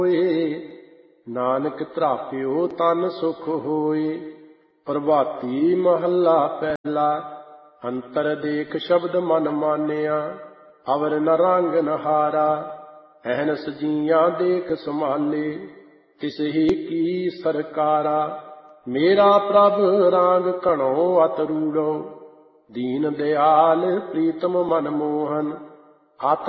ਨਾਨਕ ਧਰਾਪਿਓ ਤਨ ਸੁਖ ਹੋਏ। ਪ੍ਰਭਾਤੀ ਮਹੱਲਾ ਪਹਿਲਾ। ਅੰਤਰ ਦੇਖ ਸ਼ਬਦ ਮਨ ਮਾਨਿਆ, ਅਵਰ ਨ ਰੰਗ ਨ ਹਾਰਾ। ਅਹਨਸ ਜੀਆਂ ਦੇਖ ਸੰਭਾਲੇ, ਤਿਸ ਹੀ ਕੀ ਸਰਕਾਰਾ। ਮੇਰਾ ਪ੍ਰਭ ਰਾਂਗ ਘਣੋ ਅਤ ਰੂੜੋ, ਦੀਨ ਦਿਆਲ ਪ੍ਰੀਤਮ ਮਨ ਮੋਹਨ। ਅਤ